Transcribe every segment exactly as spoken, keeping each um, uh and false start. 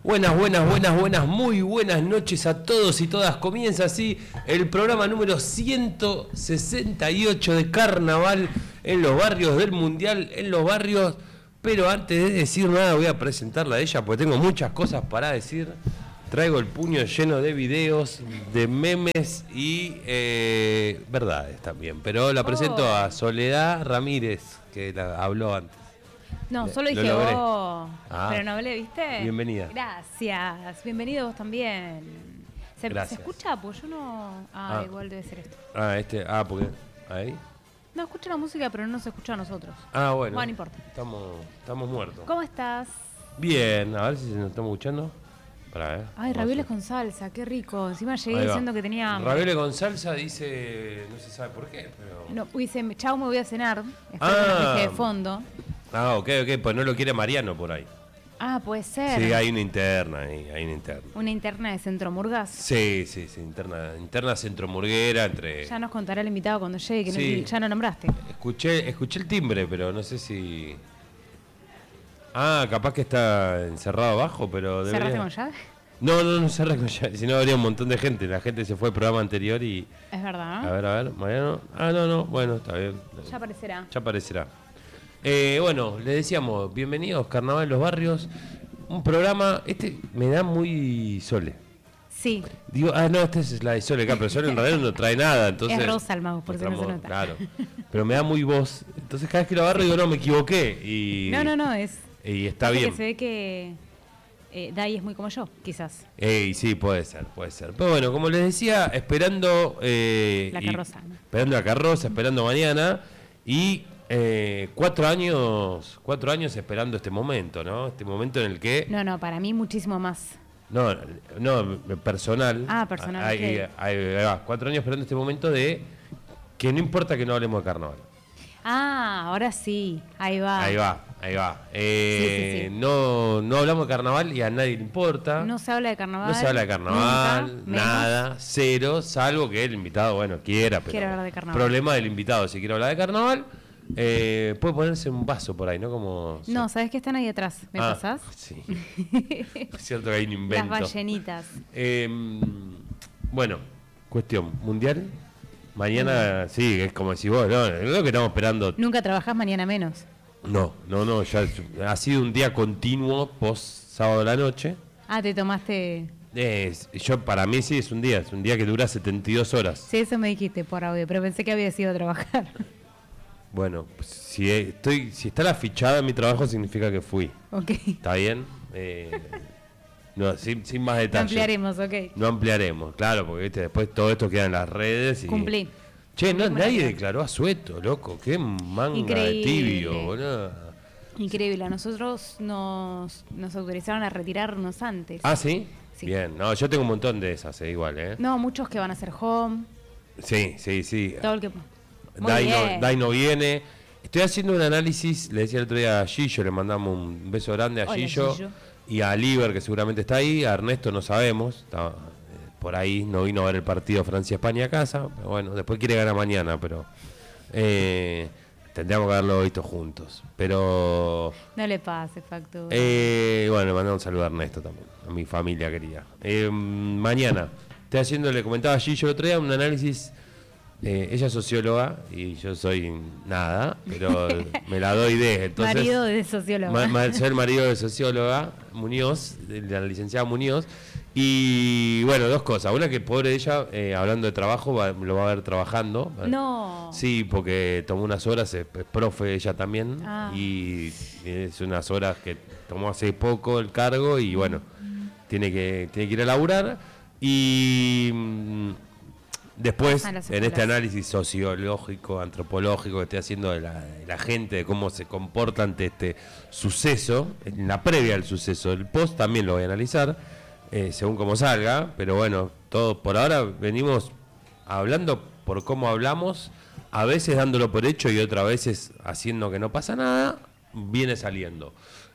Buenas, buenas, buenas, buenas, muy buenas noches a todos y todas. Comienza así el programa número ciento sesenta y ocho de Carnaval en los barrios del Mundial, en los barrios. Pero antes de decir nada voy a presentarla a ella porque tengo muchas cosas para decir. Traigo el puño lleno de videos, de memes y eh, verdades también. Pero la presento oh. a Soledad Ramírez, que la habló antes. No, solo dije oh, ah, pero no hablé, ¿viste? Bienvenida. Gracias, bienvenido vos también. ¿Se, Gracias. ¿Se escucha? Pues yo no... Ah, ah, igual debe ser esto. Ah, este, ah, porque... ¿Ahí? No, escucha la música, pero no se escucha a nosotros. Ah, bueno. Bueno, no importa. Estamos, estamos muertos. ¿Cómo estás? Bien, a ver si nos estamos escuchando. Para, eh. Ay, ravioles con salsa, qué rico. Encima llegué diciendo que tenía hambre. Ravioles con salsa dice... No se sabe por qué, pero... No, dice, chau, me voy a cenar. Espero ah. que nos deje de fondo. Ah, ok, ok, pues no lo quiere Mariano por ahí. Ah, puede ser. Sí, hay una interna ahí, hay una interna. ¿Una interna de Centromurgas? Sí, sí, sí, interna, interna centromurguera entre... Ya nos contará el invitado cuando llegue, que sí. no, ya no nombraste. Escuché, escuché el timbre, pero no sé si... Ah, capaz que está encerrado abajo, pero... Debería... ¿Cerraste con llave? No, no, no cerré con llave, si no habría un montón de gente. La gente se fue al programa anterior y... Es verdad, ¿no? A ver, a ver, Mariano... Ah, no, no, bueno, está bien. Ya aparecerá. Ya aparecerá. Eh, bueno, le decíamos, bienvenidos, Carnaval en los Barrios. Un programa, este me da muy Sole. Sí. Digo, ah, no, esta es la de Sole acá, pero Sole en realidad no trae nada, entonces... Es rosa el mago, por si no se nota. Claro, pero me da muy voz. Entonces cada vez que lo agarro digo, no, me equivoqué. Y, no, no, no, es... Y está es bien. Que se ve que eh, Dai es muy como yo, quizás. Ey, sí, puede ser, puede ser. Pero bueno, como les decía, esperando... Eh, la carroza. Y, ¿no? Esperando la carroza, esperando mañana y... Eh, cuatro años, cuatro años esperando este momento, ¿no? Este momento en el que... No, no, para mí muchísimo más. No, no, personal. Ah, personal. Hay, okay. hay, hay, hay, cuatro años esperando este momento de que no importa que no hablemos de carnaval. Ah, ahora sí, ahí va. Ahí va, ahí va. Eh, sí, sí, sí. No, no hablamos de carnaval y a nadie le importa. No se habla de carnaval. No se habla de carnaval, nunca, nada, menos. Cero, salvo que el invitado, bueno, quiera, pero... Quiere hablar de carnaval. Problema del invitado, si quiere hablar de carnaval... Eh, puede ponerse un vaso por ahí, ¿no? Como... No, ¿sabes que están ahí atrás? ¿Me ah, pasás? Sí. Es cierto que hay un invento. Las ballenitas. Eh, bueno, cuestión, mundial. Mañana, sí, sí es como decís vos, ¿no? Es lo que estamos esperando. ¿Nunca trabajás mañana menos? No, no, no, ya ha sido un día continuo post sábado de la noche. Ah, te tomaste... Eh, yo para mí sí es un día, es un día que dura setenta y dos horas. Sí, eso me dijiste por audio, pero pensé que había ido a trabajar. Bueno, pues, si estoy, si está la fichada en mi trabajo significa que fui. Ok. ¿Está bien? Eh, no, sin, sin más detalles. No ampliaremos, ok. No ampliaremos, claro, porque ¿viste? Después todo esto queda en las redes. Y... Cumplí. Che, no, nadie declaró asueto, loco. Qué manga Increíble. de tibio, boludo. Increíble. A nosotros nos, nos autorizaron a retirarnos antes. ¿Ah, sí? Sí. Bien. No, yo tengo un montón de esas, eh, igual, ¿eh? No, muchos que van a hacer home. Sí, sí, sí. Todo el que... Dai no, Dai no viene. Estoy haciendo un análisis, le decía el otro día a Gillo, le mandamos un beso grande a Hola, Gillo, Gillo y a Liber, que seguramente está ahí, a Ernesto no sabemos, está eh, por ahí, no vino a ver el partido Francia-España a casa, pero bueno, después quiere ganar mañana, pero eh, tendríamos que haberlo visto juntos. Pero... No le pase, factura. Eh, bueno, le mandamos un saludo a Ernesto también, a mi familia querida. Eh, mañana, estoy haciendo, le comentaba a Gillo el otro día, un análisis... Eh, ella es socióloga y yo soy nada, pero me la doy de. Entonces, marido de socióloga. Ma, ma, soy el marido de socióloga, Muñoz, de la licenciada Muñoz. Y bueno, dos cosas. Una que pobre de ella, eh, hablando de trabajo, va, lo va a ver trabajando. No. Sí, porque tomó unas horas, es, es profe ella también. Ah. Y es unas horas que tomó hace poco el cargo y bueno, mm. tiene, que, tiene que ir a laburar. Y... Después, en este análisis sociológico, antropológico que estoy haciendo de la, de la gente, de cómo se comporta ante este suceso, en la previa del suceso, el post también lo voy a analizar, eh, según cómo salga, pero bueno, todo por ahora venimos hablando por cómo hablamos, a veces dándolo por hecho y otras veces haciendo que no pasa nada, viene saliendo.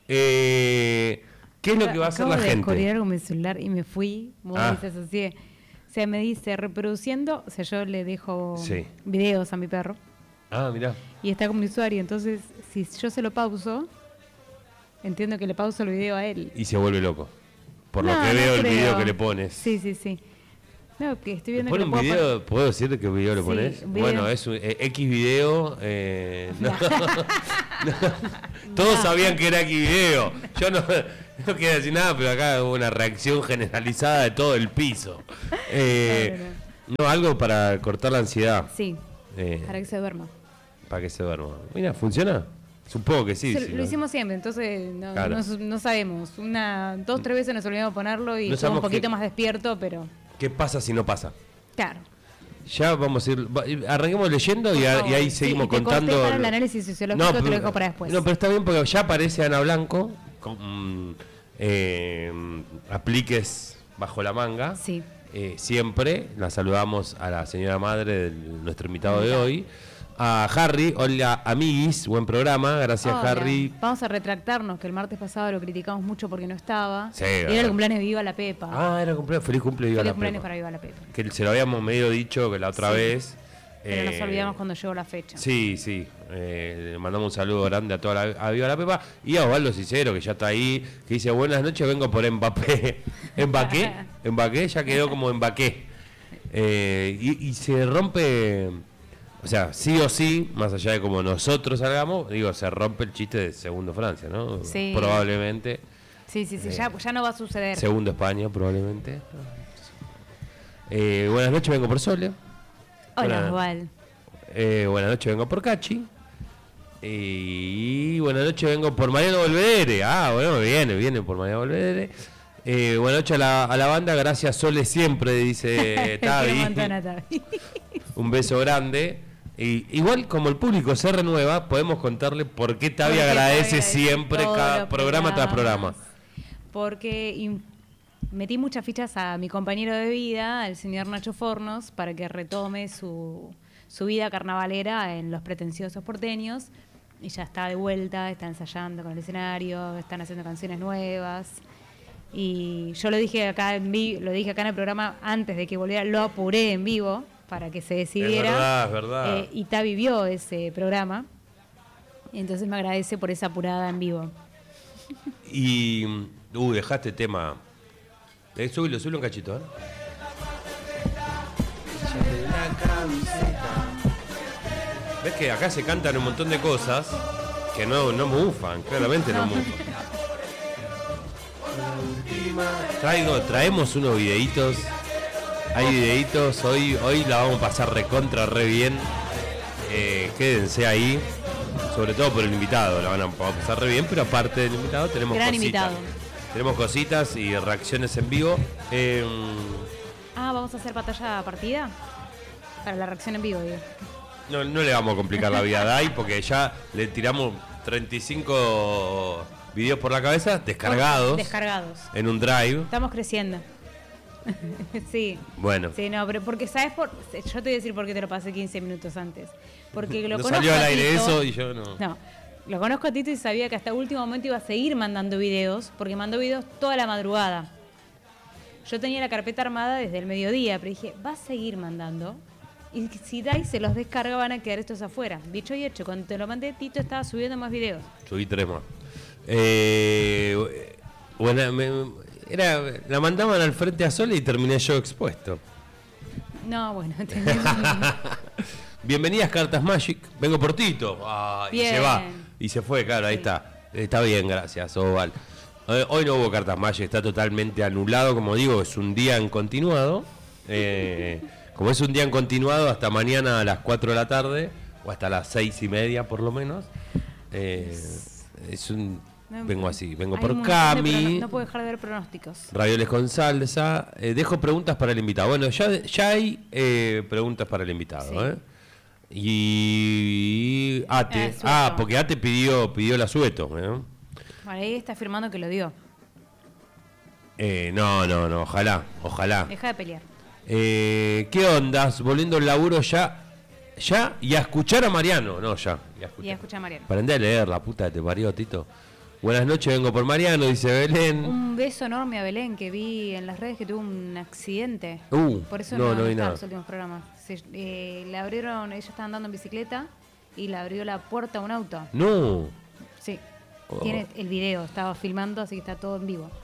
Eh, ¿Qué es lo que va a hacer la gente? Acabo de descolgar con mi celular y me fui, vos ah. dices así... O sea, me dice reproduciendo, o sea, yo le dejo sí. videos a mi perro. Ah, mirá. Y está como usuario, entonces, si yo se lo pauso, entiendo que le pauso el video a él. Y se vuelve loco. por no, lo que no veo el creo. video que le pones. Sí, sí, sí. No, que estoy viendo ¿Pone que un lo puedo video? poner. ¿Puedo decir qué video le Sí, pones? un video. Bueno, es un eh, X video. Eh, no. No. Todos No. sabían que era X video. Yo no, no quería decir nada, pero acá hubo una reacción generalizada de todo el piso. Eh, No, no, no. no, algo para cortar la ansiedad. Sí, Eh, para que se duerma. para que se duerma. Mira, ¿funciona? Supongo que sí. Se- sí, lo ¿no? hicimos siempre, entonces no, Claro. no, no sabemos. Una, dos, tres veces nos olvidamos ponerlo y No estuvo un sabemos poquito qué- más despierto, pero ¿Qué pasa si no pasa? claro. Ya vamos a ir. va- Arranquemos leyendo y, Por a- favor. y ahí Sí, seguimos y te corté contando. para el análisis sociológico, te lo dejo para después. No, pero está bien porque ya aparece Ana Blanco con mm, eh, apliques bajo la manga. Sí. Eh, siempre la saludamos a la señora madre de nuestro invitado de hoy. A Harry, hola amiguis, buen programa, gracias Hola. Harry. Vamos a retractarnos, que el martes pasado lo criticamos mucho porque no estaba. Sí, y era verdad. el cumpleaños de Viva la Pepa. Ah, era cumpleaños, feliz cumpleaños, Viva Feliz la cumpleaños Pepa. para Viva la Pepa. Que se lo habíamos medio dicho que la otra Sí. vez. Pero eh, nos olvidamos cuando llegó la fecha. Sí, sí. Eh, le mandamos un saludo grande a toda la, a Viva la Pepa y a Osvaldo Cicero, que ya está ahí, que dice buenas noches, vengo por Mbappé. ¿Mbaqué? ¿Mbaqué? Ya quedó como Mbaqué. Eh, y, y se rompe, o sea, sí o sí, más allá de como nosotros salgamos, digo, se rompe el chiste de segundo Francia, ¿no? Sí. Probablemente. Sí, sí, sí, Eh, ya, ya no va a suceder. Segundo España, probablemente. Eh, buenas noches, vengo por Sole. Hola, Buenas- Osval. Eh, buenas noches, vengo por Cachi. Y buenas noches, vengo por Mariano Belvedere. Ah, bueno, viene, viene por Mariano Belvedere. Eh, buenas noches a la, a la banda, gracias Sole siempre, dice Quiero un Tavi. montón a Tavi. Un beso grande. Y igual como el público se renueva, podemos contarle por qué Tavi Porque agradece Tavi siempre todos cada los programa tras programa. Porque in- metí muchas fichas a mi compañero de vida, al señor Nacho Fornos, para que retome su, su vida carnavalera en Los Pretenciosos Porteños. Y ya está de vuelta, está ensayando con el escenario, están haciendo canciones nuevas. Y yo lo dije acá en vi- lo dije acá en el programa antes de que volviera, lo apuré en vivo para que se decidiera. Es verdad, es verdad. Eh, y Tavi vio ese programa. Entonces me agradece por esa apurada en vivo. Y. Uh, dejaste tema. Eh, súbilo, súbilo un cachito, ¿eh? ¿Ves que acá se cantan un montón de cosas que no, no mufan? Claramente no, No. mufan. Traigo, traemos unos videitos. Hay videitos, hoy, hoy la vamos a pasar recontra re bien. Eh, quédense ahí. Sobre todo por el invitado, la van a pasar re bien, pero aparte del invitado tenemos Gran cositas. invitado. Tenemos cositas y reacciones en vivo. Eh, Ah, ¿vamos a hacer batalla partida? Para la reacción en vivo, digo. no, no le vamos a complicar la vida a Dai porque ya le tiramos treinta y cinco videos por la cabeza, descargados, Descargados. en un drive. Estamos creciendo. Sí. Bueno, Sí, no, pero porque sabes por. Yo te voy a decir por qué te lo pasé quince minutos antes. Porque lo no conozco salió al a aire Tito. eso y yo no. No. Lo conozco a Tito y sabía que hasta el último momento iba a seguir mandando videos, porque mandó videos toda la madrugada. Yo tenía la carpeta armada desde el mediodía, pero dije, va a seguir mandando. Y si Dai se los descarga, van a quedar estos afuera. Dicho y hecho, cuando te lo mandé, Tito estaba subiendo más videos. Subí tres más. Eh, bueno, me- era, la mandaban al frente a Sole y terminé yo expuesto. No, bueno, tenés- Bienvenidas Cartas Magic, vengo por Tito. Ah, y Bien. se va. Y se fue, claro, ahí Sí. está. Está bien, gracias, Oval. Eh, Hoy no hubo Cartas Magic, está totalmente anulado, como digo, es un día en continuado. Eh, como es un día en continuado, hasta mañana a las cuatro de la tarde, o hasta las seis y media por lo menos. Eh, es un... No, Vengo así, vengo hay por un montón de Cami. prono- No puedo dejar de ver pronósticos. Ravioles con salsa. Eh, dejo preguntas para el invitado. Bueno, ya, ya hay eh, preguntas para el invitado. Sí. ¿eh? Y Ate. Eh, Sueto. ah, porque Ate pidió, pidió la Sueto. ¿eh? Bueno, ahí está afirmando que lo dio. Eh, no, no, no, ojalá, ojalá. Deja de pelear. Eh, ¿Qué ondas? Volviendo al laburo ya, ya y a escuchar a Mariano. No, ya. Y a escuchar. Y escucha a Mariano. Aprendé a leer, la puta que te parió, Tito. Buenas noches, vengo por Mariano, dice Belén. Un beso enorme a Belén, que vi en las redes que tuvo un accidente. Uh, Por eso no, no, no vi está en nada. los últimos programas. Se- eh, le abrieron, ella estaba andando en bicicleta y le abrió la puerta a un auto. No. Sí. Oh. Tiene el video, estaba filmando, así que está todo en vivo.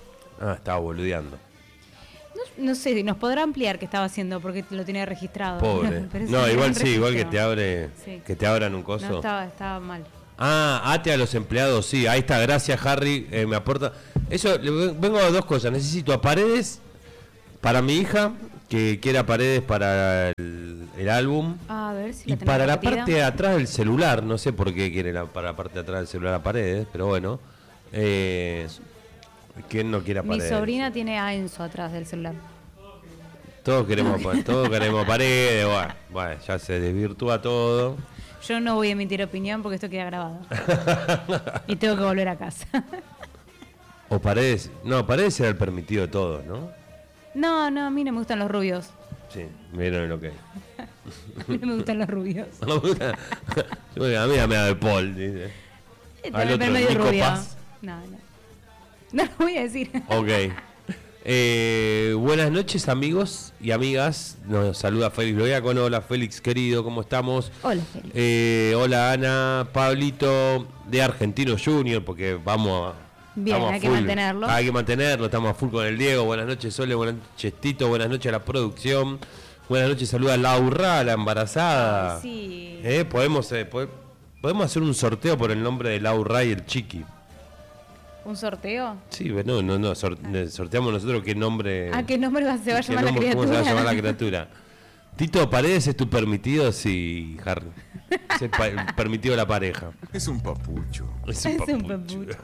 Ah, estaba boludeando. No, no sé, nos podrá ampliar qué estaba haciendo porque lo tenía registrado. Pobre. No, igual sí, igual que te abre, sí. que te abran un coso. No, estaba, estaba mal. Ah, ate a los empleados, sí, ahí está, gracias Harry, eh, me aporta. Eso, vengo a dos cosas, necesito a Paredes para mi hija, que quiera Paredes para el, el álbum. A ver si y la para repetida. la parte de atrás del celular, no sé por qué quiere la, para la parte de atrás del celular a Paredes, pero bueno. Eh, ¿Quién no quiere a Paredes? Mi sobrina tiene a Enzo atrás del celular. Todos queremos, todos queremos Paredes, bueno, bueno, ya se desvirtúa todo. Yo no voy a emitir opinión porque esto queda grabado. Y tengo que volver a casa. O Paredes, no, Paredes era el permitido de todos, ¿no? No, no, a mí no me gustan los rubios. Sí, vieron lo que es. A mí no me gustan los rubios. No me gusta. A mí me da de Paul, dice. Al otro, medio Nico rubio. Paz. No, no. No lo voy a decir. Ok. Eh, buenas noches, amigos y amigas. Nos saluda Félix Loiacono. Hola, Félix, querido, ¿cómo estamos? Hola, Félix. Eh, hola, Ana, Pablito, de Argentino Junior, porque vamos a. Bien, hay que mantenerlo. Hay que mantenerlo, estamos a full con el Diego. Buenas noches, Sole, buenas noches, Tito, buenas noches a la producción. Buenas noches, saluda a Laura, la embarazada. Ay, sí. Eh, podemos, eh, pod- podemos hacer un sorteo por el nombre de Laura y el Chiqui. ¿Un sorteo? Sí, no, no, no, sor- sorteamos nosotros qué nombre. ¿A qué nombre va, se va a llamar la criatura? ¿Cómo se va a llamar la criatura? Tito Paredes es tu permitido, sí, Harry. Es el, pa- el permitido de la pareja. Es un papucho. Es un Es papucho. un papucho.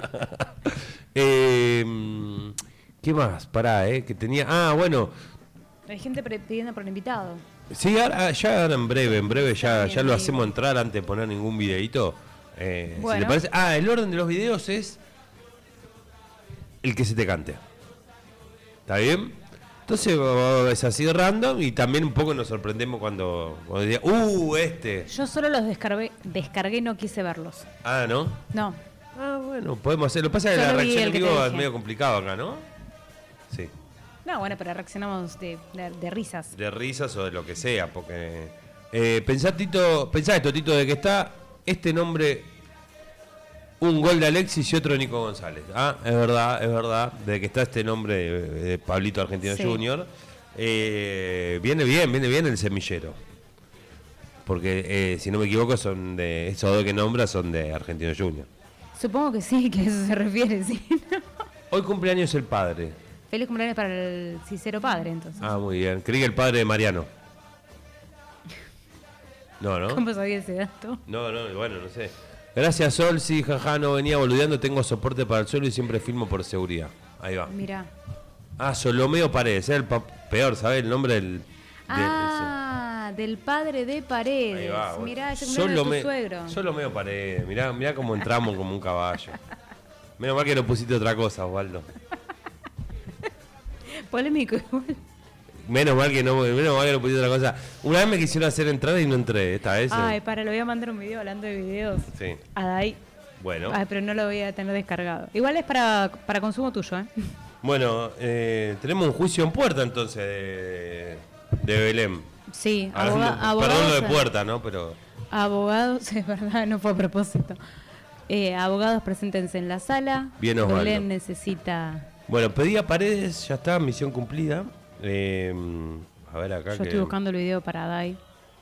eh, ¿Qué más? Pará, eh, que tenía. Ah, bueno. Hay gente pre- pidiendo por invitado. Sí, ahora, ya ahora en breve, en breve ya, ya lo hacemos entrar antes de poner ningún videíto. Eh, Bueno. si le parece. Ah, el orden de los videos es el que se te cante. ¿Está bien? Entonces es así random y también un poco nos sorprendemos cuando, cuando diga, ¡uh, este! Yo solo los descargué, descargué, no quise verlos. Ah, ¿no? No. Ah, bueno, podemos hacer. Lo que pasa es que Solo la vi reacción el en que te vivo es dije. medio complicado acá, ¿no? Sí. No, bueno, pero reaccionamos de, de, de risas. De risas o de lo que sea, porque... Eh, pensá, Tito, pensá esto, Tito, de que está este nombre... Un gol de Alexis y otro de Nico González. Ah, es verdad, es verdad. De que está este nombre de, de Pablito Argentino Sí. Junior. Eh, viene bien, viene bien el semillero. Porque, eh, si no me equivoco, son de esos dos que nombra son de Argentino Junior. Supongo que sí, que a eso se refiere, sí. Hoy cumpleaños el padre. Feliz cumpleaños para el Cicero padre, entonces. Ah, muy bien. Creí que el padre de Mariano. No, ¿no? ¿Cómo sabía ese dato? No, no, bueno, no sé. Gracias, Sol. Sí, jaja, no venía boludeando. Tengo soporte para el suelo y siempre filmo por seguridad. Ahí va. Mirá. Ah, Solomeo Paredes. Es el pa- peor, ¿sabes? El nombre del. del- Ah, del padre de Ahí Paredes. va, bueno. Mirá, ese cumpleaños de Solome- tu suegro. Solomeo Paredes. Mirá, mirá cómo entramos como un caballo. Menos mal que no pusiste otra cosa, Osvaldo. Polémico igual. Menos mal que no, menos mal que no pusiste otra cosa. Una vez me quisieron hacer entrar y no entré. Esta vez. eh. Ay, para, le voy a mandar un video hablando de videos. Sí. A Dai. Bueno. Ay, pero no lo voy a tener descargado. Igual es para, para consumo tuyo, ¿eh? Bueno, eh, tenemos un juicio en puerta entonces de, de Belén. Sí, Hablando- aboga- abogados. perdón lo de puerta, ¿no? Pero. Abogados, es verdad, no fue a propósito. Eh, abogados, preséntense en la sala. Bien, Osvaldo. Belén necesita. Bueno, pedí a Paredes, ya está, misión cumplida. Eh, a ver acá Yo que. estoy buscando el video para Dai.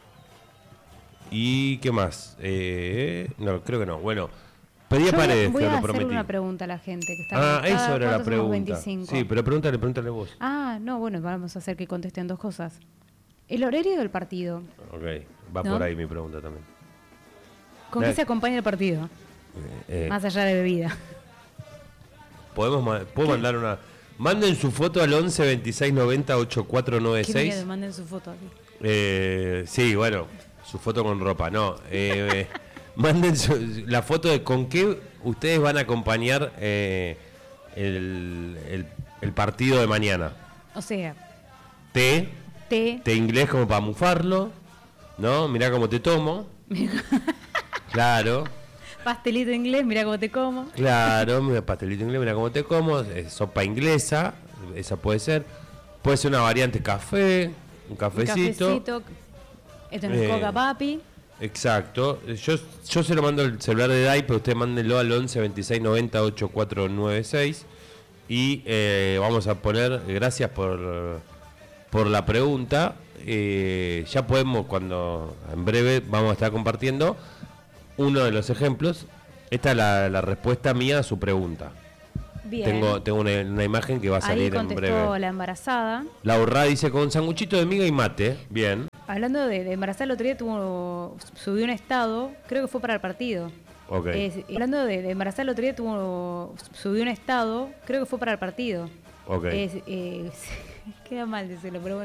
¿Y qué más? Eh, no, creo que no. Bueno, pedí a Yo Paredes, voy te a lo hacer prometí. una pregunta a la gente que está Ah, conectada. eso era la ¿Cuántos somos? pregunta. veinticinco. Sí, pero pregúntale, pregúntale vos. Ah, no, bueno, vamos a hacer que contesten dos cosas. El horario del partido. Ok, va ¿No? por ahí mi pregunta también. ¿Con Dale. qué se acompaña el partido? Eh, eh, Más allá de bebida. podemos ma- ¿Puedo mandar una? Manden su foto al once veintiséis noventa ochenta y cuatro noventa y Qué seis. miedo, manden su foto aquí. Eh, sí, bueno, su foto con ropa, no. Eh, eh, manden su- la foto de con qué ustedes van a acompañar eh, el, el- el partido de mañana. O sea, Té, té. té inglés como para mufarlo, ¿no? Mirá cómo te tomo. Claro, Pastelito inglés, mira cómo te como. claro, mira, pastelito inglés, mira cómo te como. eh, sopa inglesa, esa puede ser. Puede ser una variante café, un Un cafecito. cafecito. Esto no es Eh, coca, papi. Exacto. Yo, yo se lo mando el celular de Dai, pero usted mándenlo al once veintiséis noventa ochenta y cuatro noventa y seis. y eh, vamos a poner, gracias por, por la pregunta, eh, ya podemos, cuando en breve vamos a estar compartiendo uno de los ejemplos. Esta es la, la respuesta mía a su pregunta. Bien. Tengo, tengo una, una imagen que va a salir Ahí en breve. contestó la embarazada. Laura dice, con sanguchito de miga y mate. Bien. Hablando de, de embarazada, el otro día tuvo, subió un estado, creo que fue para el partido. Okay. Eh, hablando de, de embarazada, el otro día tuvo, subió un estado, creo que fue para el partido. Okay. Eh, eh, queda mal decirlo, pero bueno.